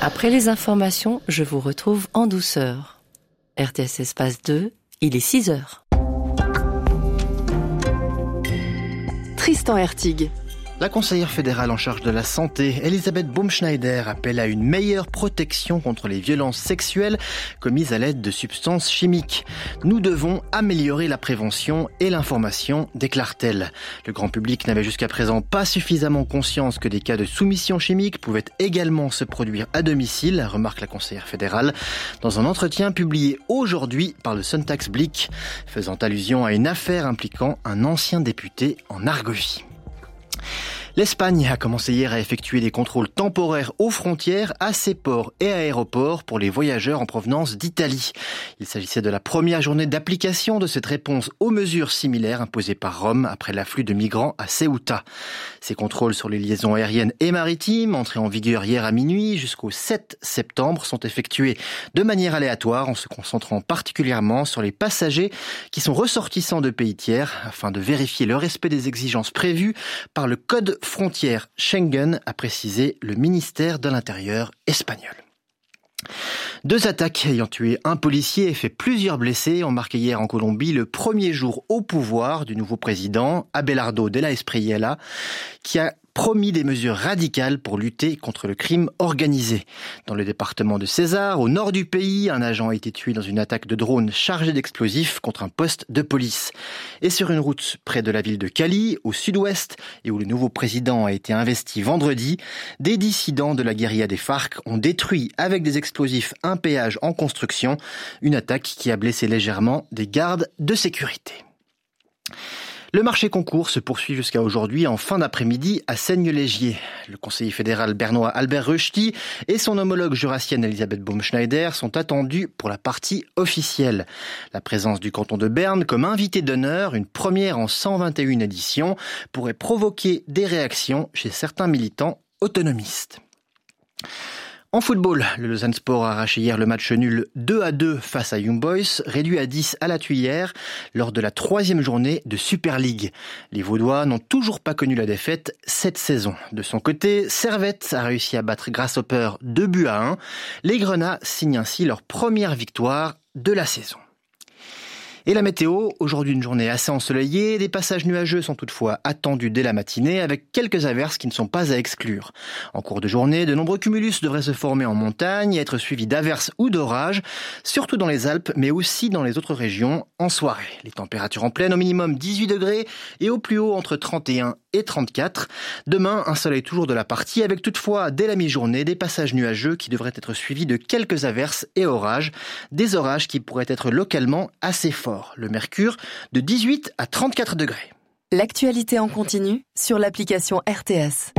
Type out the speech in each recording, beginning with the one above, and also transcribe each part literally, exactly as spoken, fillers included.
Après les informations, je vous retrouve en douceur. R T S Espace deux, il est six heures. Tristan Hertig. La conseillère fédérale en charge de la santé, Elisabeth Baumschneider, appelle à une meilleure protection contre les violences sexuelles commises à l'aide de substances chimiques. Nous devons améliorer la prévention et l'information, déclare-t-elle. Le grand public n'avait jusqu'à présent pas suffisamment conscience que des cas de soumission chimique pouvaient également se produire à domicile, remarque la conseillère fédérale, dans un entretien publié aujourd'hui par le Sonntagsblick, faisant allusion à une affaire impliquant un ancien député en Argovie. L'Espagne a commencé hier à effectuer des contrôles temporaires aux frontières, à ses ports et aéroports pour les voyageurs en provenance d'Italie. Il s'agissait de la première journée d'application de cette réponse aux mesures similaires imposées par Rome après l'afflux de migrants à Ceuta. Ces contrôles sur les liaisons aériennes et maritimes, entrés en vigueur hier à minuit jusqu'au sept septembre, sont effectués de manière aléatoire en se concentrant particulièrement sur les passagers qui sont ressortissants de pays tiers afin de vérifier le respect des exigences prévues par le code frontière Schengen, a précisé le ministère de l'Intérieur espagnol. Deux attaques ayant tué un policier et fait plusieurs blessés ont marqué hier en Colombie le premier jour au pouvoir du nouveau président, Abelardo de la Espriella, qui a promis des mesures radicales pour lutter contre le crime organisé. Dans le département de César, au nord du pays, un agent a été tué dans une attaque de drone chargée d'explosifs contre un poste de police. Et sur une route près de la ville de Cali, au sud-ouest, et où le nouveau président a été investi vendredi, des dissidents de la guérilla des FARC ont détruit avec des explosifs un péage en construction, une attaque qui a blessé légèrement des gardes de sécurité. Le marché concours se poursuit jusqu'à aujourd'hui en fin d'après-midi à Seigne-Légier. Le conseiller fédéral bernois Albert Rösti et son homologue jurassienne Elisabeth Baumschneider sont attendus pour la partie officielle. La présence du canton de Berne comme invité d'honneur, une première en cent vingt et une éditions, pourrait provoquer des réactions chez certains militants autonomistes. En football, le Lausanne Sport a arraché hier le match nul deux à deux face à Young Boys, réduit à dix à la Tuilière, lors de la troisième journée de Super League. Les Vaudois n'ont toujours pas connu la défaite cette saison. De son côté, Servette a réussi à battre Grasshopper deux buts à un. Les Grenats signent ainsi leur première victoire de la saison. Et la météo, aujourd'hui une journée assez ensoleillée, des passages nuageux sont toutefois attendus dès la matinée avec quelques averses qui ne sont pas à exclure. En cours de journée, de nombreux cumulus devraient se former en montagne et être suivis d'averses ou d'orages, surtout dans les Alpes mais aussi dans les autres régions en soirée. Les températures en pleine au minimum dix-huit degrés et au plus haut entre trente et un et trente-quatre. Demain, un soleil toujours de la partie avec toutefois dès la mi-journée des passages nuageux qui devraient être suivis de quelques averses et orages, des orages qui pourraient être localement assez forts. Le mercure de dix-huit à trente-quatre degrés. L'actualité en continu sur l'application R T S.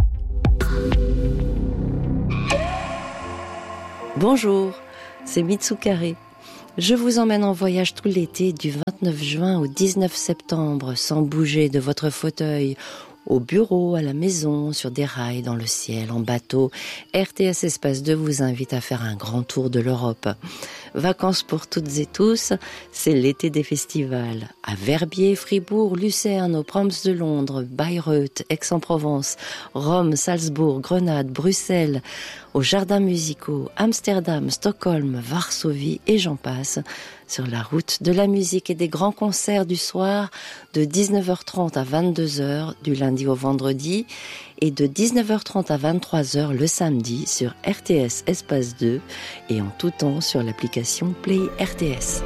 Bonjour, c'est Mitsukare. Je vous emmène en voyage tout l'été du vingt-neuf juin au dix-neuf septembre sans bouger de votre fauteuil. Au bureau, à la maison, sur des rails, dans le ciel, en bateau, R T S Espace deux vous invite à faire un grand tour de l'Europe. Vacances pour toutes et tous, c'est l'été des festivals. À Verbier, Fribourg, Lucerne, au Proms de Londres, Bayreuth, Aix-en-Provence, Rome, Salzbourg, Grenade, Bruxelles, aux jardins musicaux, Amsterdam, Stockholm, Varsovie et j'en passe. Sur la route de la musique et des grands concerts du soir de dix-neuf heures trente à vingt-deux heures du lundi au vendredi et de dix-neuf heures trente à vingt-trois heures le samedi sur R T S Espace deux et en tout temps sur l'application Play R T S.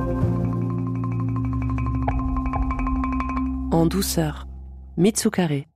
En douceur, Mitsukare.